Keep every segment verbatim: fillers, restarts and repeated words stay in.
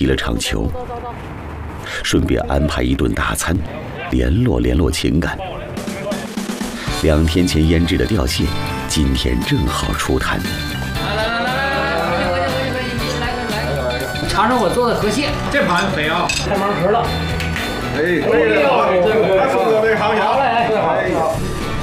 踢了场球，顺便安排一顿大餐，联络联络情感。两天前腌制的吊蟹，今天正好出摊。 来来来来来，回去回去回去回去，来来来，尝尝我做的河蟹， 这盘肥啊， 开盲盒了。 哎，这个好，这个送各位尝尝。 来， 好。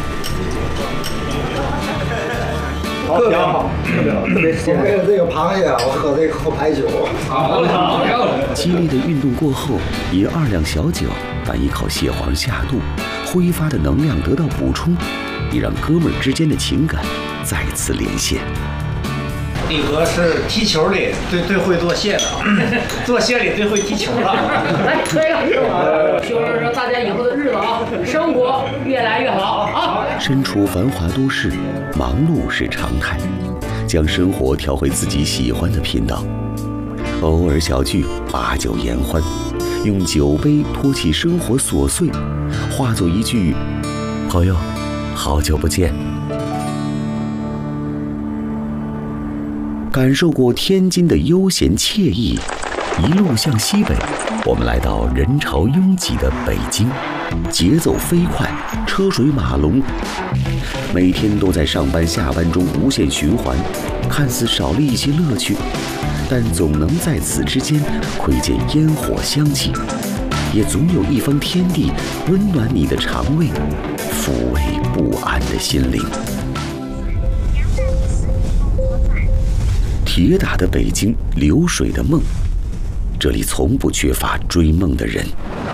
特别好，特别好，特别鲜。为了这个螃蟹，我喝这口白酒。 好好漂亮。 激烈的运动过后，饮二两小酒，拌一口蟹黄下肚，挥发的能量得到补充，也让哥们儿之间的情感再次连线。 李哥是踢球里最最会做蟹的，做蟹里最会踢球了。 来，喝一个。希望让大家以后的日子啊，生活越来越好啊。 身处繁华都市，忙碌是常态，将生活调回自己喜欢的频道。偶尔小聚，把酒言欢，用酒杯托起生活琐碎，化作一句“朋友，好久不见”。感受过天津的悠闲惬意，一路向西北，我们来到人潮拥挤的北京，节奏飞快，车水马龙，每天都在上班下班中无限循环，看似少了一些乐趣，但总能在此之间窥见烟火香气，也总有一方天地温暖你的肠胃，抚慰不安的心灵。铁打的北京，流水的梦，这里从不缺乏追梦的人。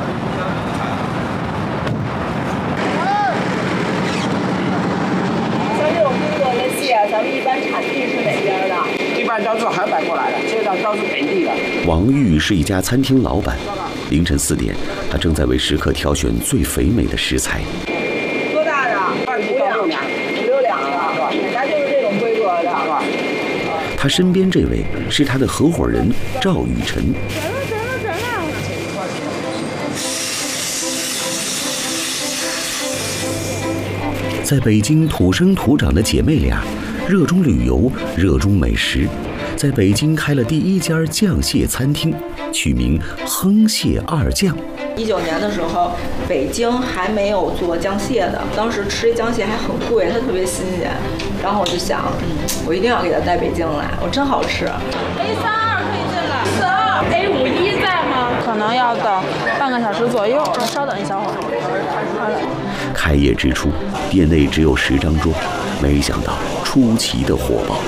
像这种规格的蟹，咱们一般产地是哪边的？ 一般都是海北过来的，这个都是本地的。 王玉是一家餐厅老板，凌晨四点，他正在为食客挑选最肥美的食材。 多大的？ 五两，五两， 五六两的，咱就是这种规格的。 他身边这位是他的合伙人赵雨辰。 整了整了整了。 在北京土生土长的姐妹俩，热衷旅游，热衷美食，在北京开了第一家酱蟹餐厅，取名亨蟹二酱。 一九年的时候，北京还没有做酱蟹的，当时吃酱蟹还很贵，它特别新鲜。然后我就想，嗯，我一定要给它带北京来，我真好吃。 A 三二可以进来，四二 A 五一在吗？可能要等半个小时左右，稍等一小会儿。好嘞。 开业之初，店内只有十张桌，没想到出奇的火爆。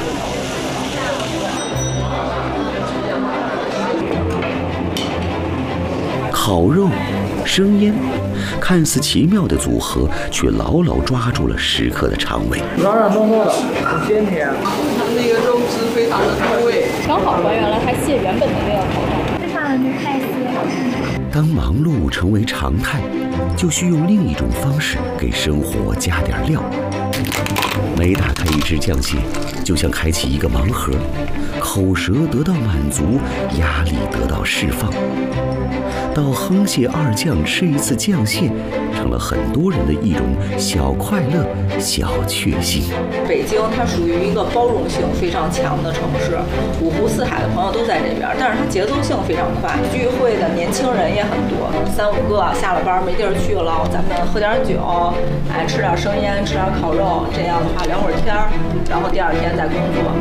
烤肉、生腌，看似奇妙的组合，却牢牢抓住了食客的肠胃。 软软糯糯的，很鲜甜。 它那个肉质非常的入味， 刚好还原了它蟹原本的那个口感。 非常的开心。 当忙碌成为常态，就需用另一种方式给生活加点料。每打开一只酱蟹，就像开启一个盲盒，口舌得到满足，压力得到释放。到亨蟹二酱吃一次酱蟹，成了很多人的一种小快乐、小确幸。 北京它属于一个包容性非常强的城市，五湖四海的朋友都在这边，但是它节奏性非常快，聚会的年轻人也很多，三五个下了班没地儿去了，咱们喝点酒，哎，吃点生腌，吃点烤肉，这样的话聊会儿天儿，然后第二天再工作。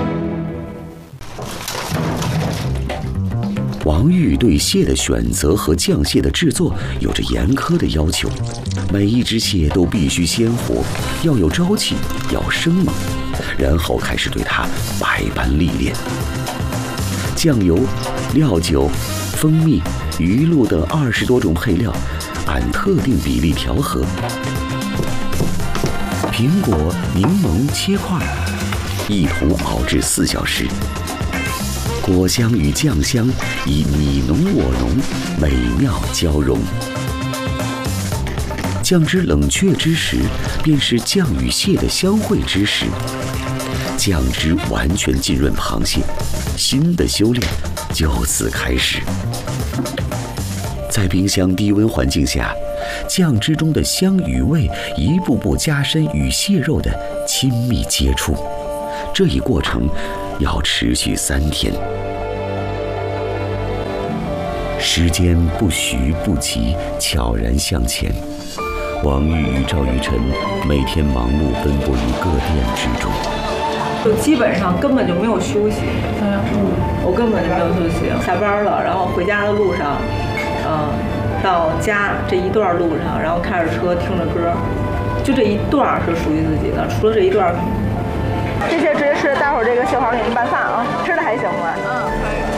王玉对蟹的选择和酱蟹的制作有着严苛的要求，每一只蟹都必须鲜活，要有朝气，要生猛，然后开始对它百般历练。酱油、料酒、蜂蜜、鱼露等二十多种配料，按特定比例调和。苹果、柠檬切块，一同熬制四小时。果香与酱香以你浓我浓，美妙交融。酱汁冷却之时，便是酱与蟹的相会之时。酱汁完全浸润螃蟹，新的修炼就此开始。在冰箱低温环境下，酱汁中的香与味一步步加深与蟹肉的亲密接触。这一过程要持续三天。 时间不徐不急，悄然向前。王玉与赵雨辰每天忙碌奔波于各店之中， 就基本上根本就没有休息。嗯，我根本就没有休息。下班了，然后回家的路上，嗯，到家这一段路上，然后开着车听着歌，就这一段是属于自己的。除了这一段， 这些直接吃，待会儿这个蟹黄给您拌饭啊，吃的还行吧？嗯，可以。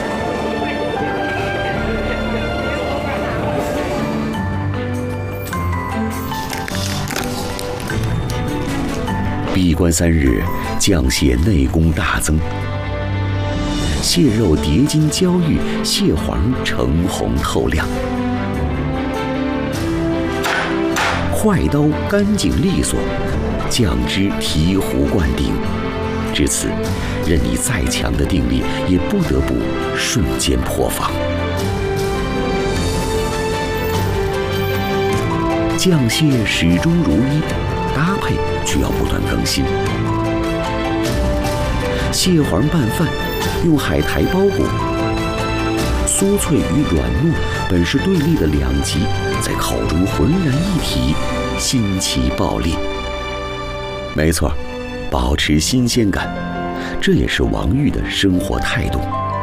闭关三日，酱蟹内功大增，蟹肉叠金焦玉，蟹黄橙红透亮，快刀干净利索，酱汁醍醐灌顶。至此，任你再强的定力，也不得不瞬间破防。酱蟹始终如一，搭配却要不断更新。蟹黄拌饭，用海苔包裹，酥脆与软糯本是对立的两极，在口中浑然一体，新奇爆裂。没错，保持新鲜感，这也是王玉的生活态度。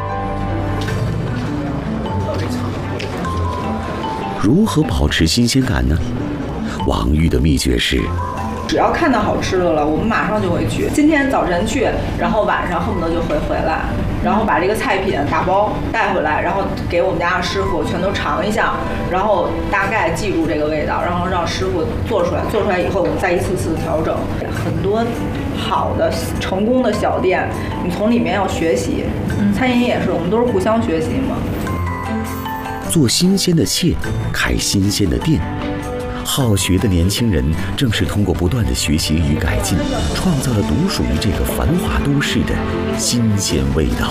如何保持新鲜感呢？王玉的秘诀是， 只要看到好吃的了，我们马上就会去。今天早晨去，然后晚上恨不得就会回来，然后把这个菜品打包带回来，然后给我们家的师傅全都尝一下，然后大概记住这个味道，然后让师傅做出来。做出来以后，我们再一次次调整。很多好的成功的小店，你从里面要学习。餐饮也是，我们都是互相学习嘛。 做新鲜的蟹，开新鲜的店。好学的年轻人正是通过不断的学习与改进，创造了独属于这个繁华都市的新鲜味道。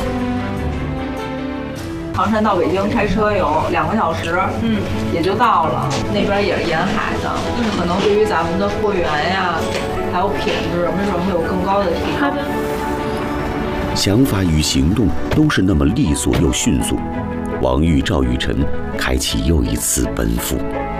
唐山到北京开车有两个小时，嗯，也就到了。那边也是沿海的，可能对于咱们的货源呀，还有品质，没准会有更高的提高。 想法与行动都是那么利索又迅速。王玉、赵雨辰开启又一次奔赴。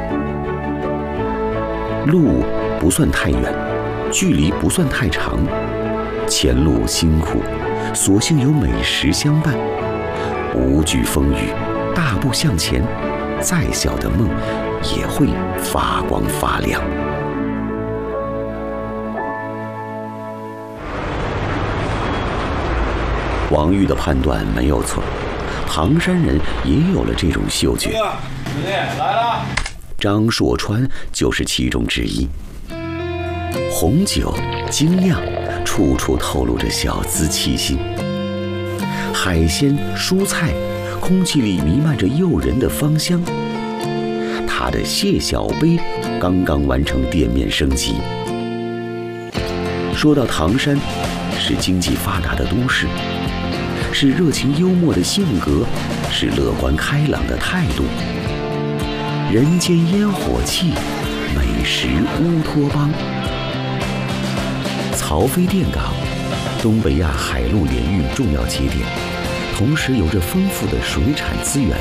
路不算太远，距离不算太长，前路辛苦，所幸有美食相伴，无惧风雨，大步向前，再小的梦也会发光发亮。王玉的判断没有错，唐山人也有了这种嗅觉。 兄弟来了。 张硕川就是其中之一。红酒精酿，处处透露着小资气息。海鲜、蔬菜，空气里弥漫着诱人的芳香。他的蟹小杯刚刚完成店面升级。说到唐山，是经济发达的都市，是热情幽默的性格，是乐观开朗的态度。人间烟火气，美食乌托邦。曹妃甸港，东北亚海陆联运重要节点，同时有着丰富的水产资源。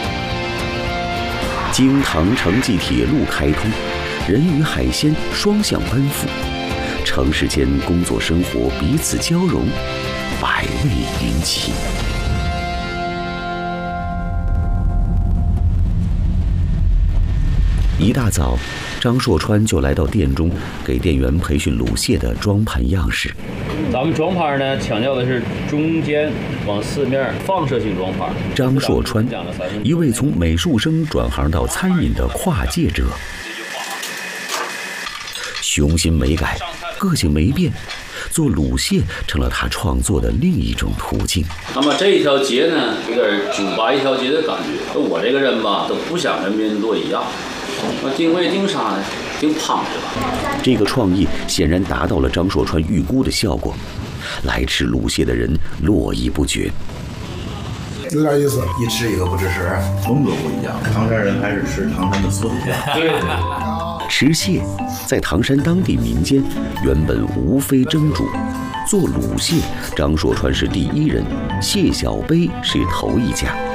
京唐城际铁路开通，人与海鲜双向奔赴，城市间工作生活彼此交融，百味云集。一大早，张硕川就来到店中，给店员培训卤蟹的装盘样式。 咱们装盘呢，强调的是中间往四面放射性装盘。 张硕川，一位从美术生转行到餐饮的跨界者，雄心没改，个性没变，做卤蟹成了他创作的另一种途径。 那么这一条街呢，有点酒吧一条街的感觉。我这个人吧，都不想跟别人做一样。我定位定啥呢？定胖是吧？ 这个创意显然达到了张硕川预估的效果，来吃卤蟹的人络绎不绝。 有点意思， 一吃一个不吱声，风格不一样。唐山人还是吃唐山的酸酱。 对对对。 吃蟹在唐山当地民间原本无非蒸煮，做卤蟹，张硕川是第一人，蟹小杯是头一家。